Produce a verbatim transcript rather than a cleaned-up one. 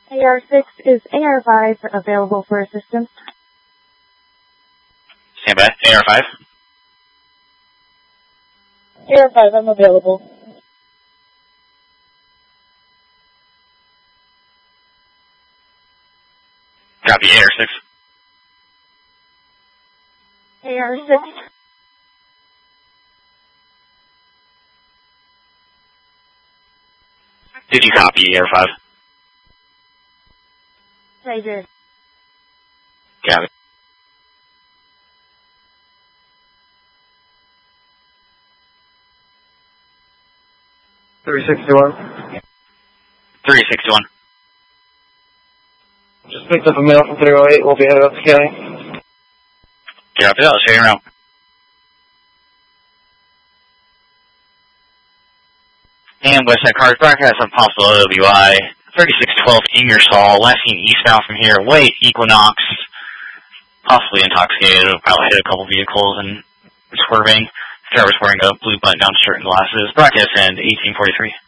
A R six is A R five available for assistance. Stand by. A R five. A R five, I'm available. Copy. A R six. A R six. Did you copy A R five? I did. Copy. three sixty-one. three sixty-one. Just picked up a mail from three oh eight. We'll be headed up to county. Copy that. I'll show you around. And Westside Cars broadcast on possible O W I. thirty-six twelve Ingersoll. Last seen eastbound from here. White Equinox. Possibly intoxicated. Probably hit a couple vehicles and swerving. Driver's wearing a blue button-down shirt and glasses. Broadcast end eighteen forty-three.